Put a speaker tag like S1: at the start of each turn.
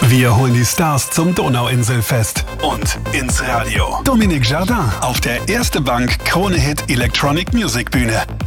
S1: Wir holen die Stars zum Donauinselfest und ins Radio. Dominique Jardin auf der Erste Bank Krone Hit Electronic Music Bühne.